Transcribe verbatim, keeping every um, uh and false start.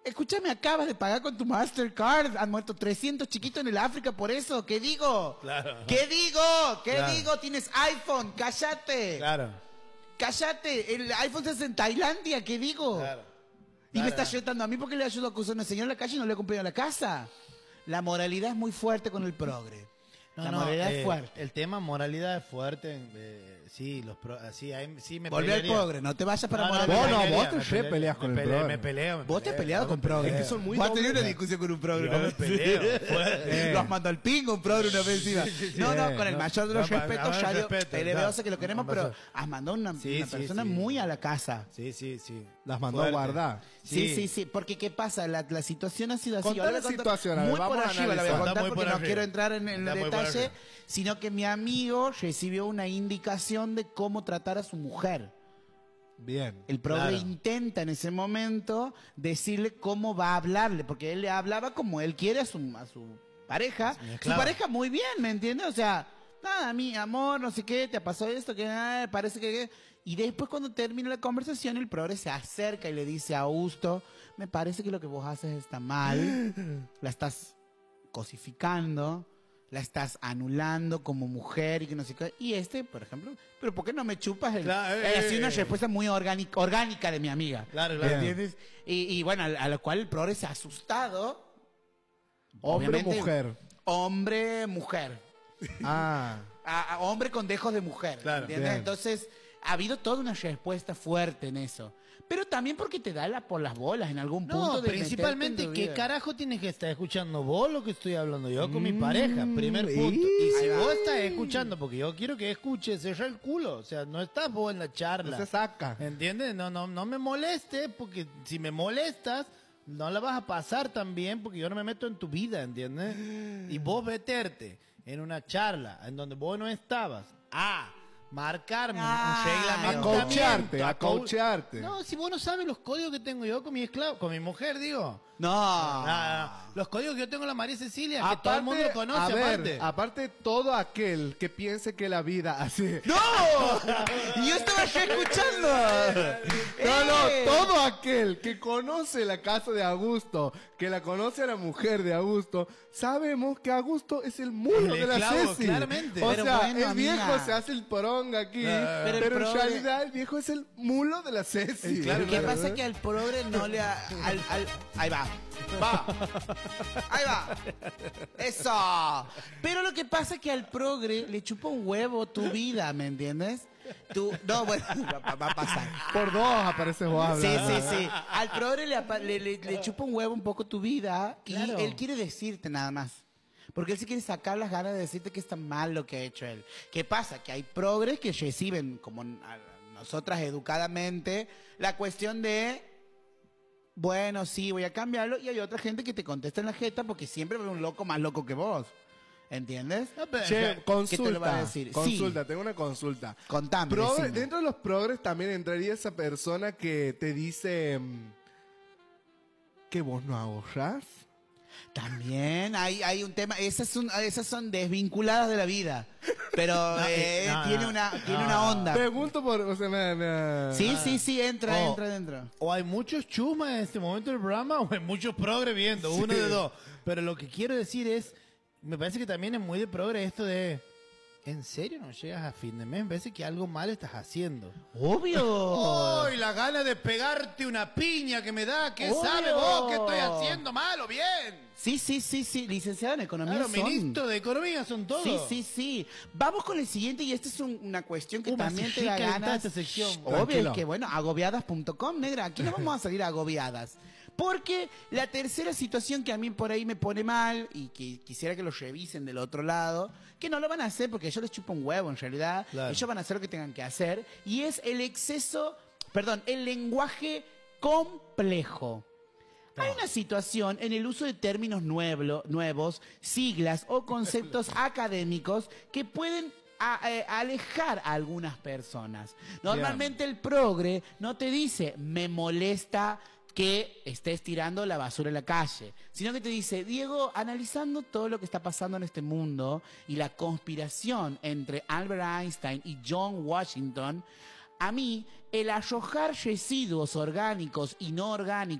Escúchame, acabas de pagar con tu Mastercard. Han muerto trescientos chiquitos en el África por eso. ¿Qué digo? Claro. ¿Qué digo? ¿Qué Claro. digo? Tienes iPhone. Cállate. Claro. Cállate. El iPhone es en Tailandia. ¿Qué digo? Claro. Y me Claro. está retando a mí porque le ayudo a acusar a una señora en la calle y no le he cumplido la casa. La moralidad es muy fuerte con el progre. No, la no, moralidad eh, es fuerte. El tema moralidad es fuerte. Eh, sí, los pro, sí, ahí, sí me Volvé al pelearía. progre, no te vayas para No, no, moralidad. Vos no, me vos te me re peleo, peleas me con el peleo, progre. Me peleo, me Vos te has peleo, peleado yo con me progre. peleo. Es que son muy Vos has tenido dobles. una discusión con un progre Yo una me vez. peleo, fuerte. Lo has mandado al pingo un progre una vez encima. No, no, con el no, mayor de los no, respetos, no, ya dio, respeto, T L B no, sé que lo queremos, no pero pasó. has mandado una, Sí, una sí, persona sí. muy a la casa. Sí, sí, sí. Las mandó Fuerte. a guardar. Sí, sí, sí, porque ¿qué pasa? La, la situación ha sido así. Contá Ahora la voy a contar situación, a ver, muy por vamos a arriba la voy a analizar. contar Anda muy porque por no arriba. quiero entrar en el Anda muy por detalle, arriba. sino que mi amigo recibió una indicación de cómo tratar a su mujer. Bien. El progre Claro. intenta en ese momento decirle cómo va a hablarle, porque él le hablaba como él quiere a su, a su pareja. Mi Su esclava. pareja muy bien, ¿me entiendes? O sea, nada, mi amor, no sé qué, te pasó esto, que ah, parece que... Y después cuando termina la conversación, el progre se acerca y le dice a Augusto, me parece que lo que vos haces está mal, la estás cosificando, la estás anulando como mujer y que no sé qué. Y este, por ejemplo, pero ¿por qué no me chupas el...? Claro, Eh, eh, así una eh. respuesta muy orgánica, orgánica de mi amiga. Claro, ¿Me claro. entiendes? Y, y bueno, a, a lo cual el progre se ha asustado. Hombre, Obviamente, mujer. Hombre, mujer. Ah. A, a hombre con dejos de mujer. Claro. ¿Entiendes? Bien. Entonces, ha habido toda una respuesta fuerte en eso. Pero también porque te da la, por las bolas en algún punto. No, de principalmente, meterte en tu ¿qué vida. carajo tienes que estar escuchando vos lo que estoy hablando yo con mi pareja? Primer y- punto. Y si Ahí va. vos estás escuchando, porque yo quiero que escuches, cerrar el culo. O sea, no estás vos en la charla. No se saca. ¿Entiendes? No, no, no me moleste, porque si me molestas, no la vas a pasar tan bien, porque yo no me meto en tu vida, ¿entiendes? Y vos meterte en una charla en donde vos no estabas a marcarme Ah, un A reglamento. coachearte, a coachearte. No, si vos no sabes los códigos que tengo yo con mi esclavo, con mi mujer, digo. No. No, no, no. Los códigos que yo tengo con la María Cecilia, que todo el mundo lo conoce, a ver, aparte. aparte todo aquel que piense que la vida así. ¡No! Y yo estaba ya escuchando. No, no, ¡Eh! todo aquel que conoce la casa de Augusto, que la conoce a la mujer de Augusto, sabemos que Augusto es el mulo El de la esclavo, Ceci. claramente. O Pero sea, bueno, el viejo amiga. se hace el porón aquí, Ah. pero, Pero el en progre- realidad el viejo es el mulo de la Ceci. Claro, ¿Qué claro. pasa? Que al progre no le ha... al- al- ahí va. Va. Ahí va. Eso. Pero lo que pasa es que al progre le chupa un huevo tu vida, ¿me entiendes? Tú, no, bueno, va, va a pasar. Por dos apareces vos Sí, hablando. sí, sí. Al progre le, apa- le, le- le chupa un huevo un poco tu vida y Claro. él quiere decirte nada más. Porque él se quiere sacar las ganas de decirte que está mal lo que ha hecho él. ¿Qué pasa? Que hay progres que reciben, como a nosotras educadamente, la cuestión de, bueno, sí, voy a cambiarlo, y hay otra gente que te contesta en la jeta porque siempre va a haber un loco más loco que vos. ¿Entiendes? No, pero- Che, ¿Qué consulta. te lo va a decir? Consulta, Sí. tengo una consulta. Contame, Progre- decime. dentro de los progres también entraría esa persona que te dice mm, que vos no ahorrás. También hay, hay un tema, esas son, esas son desvinculadas de la vida, pero eh, no, tiene no, una, tiene no. una onda. Pregunto por, o sea, me, me- Sí, sí, sí, entra, Oh. entra dentro. O hay muchos chumas en este momento del programa, o hay muchos progres viendo, uno de dos. Pero lo que quiero decir es, me parece que también es muy de progre esto de, ¿en serio no llegas a fin de mes? Me parece que algo mal estás haciendo. Obvio. ¡Ay, la gana de pegarte una piña que me da! ¿Qué Obvio. sabe vos que estoy haciendo mal o bien? Sí, sí, sí, sí, licenciado en economía Claro, son. ministro de Economía son todos. Sí, sí, sí. Vamos con el siguiente y esta es un- una cuestión que Uh, me también hace te da rica ganas. esta sección. Obvio, Tranquilo. es que bueno, agobiadas punto com, negra. Aquí no vamos a salir agobiadas. Porque la tercera situación que a mí por ahí me pone mal y que quisiera que lo revisen del otro lado, que no lo van a hacer porque ellos les chupa un huevo en realidad, Claro. ellos van a hacer lo que tengan que hacer, y es el exceso, perdón, el lenguaje complejo. Hay una situación en el uso de términos nuevo- nuevos, siglas o conceptos académicos que pueden a- eh, alejar a algunas personas. Normalmente el progre no te dice, me molesta que estés tirando la basura en la calle, sino que te dice, Diego, analizando todo lo que está pasando en este mundo y la conspiración entre Albert Einstein y John Washington, a mí el arrojar residuos orgánicos y no orgánicos